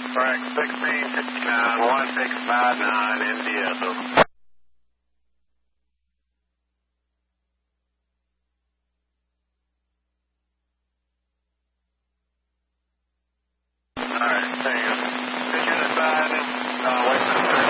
Correct, 1659, 1659, India. Alright, thank you. Did you decide, wait for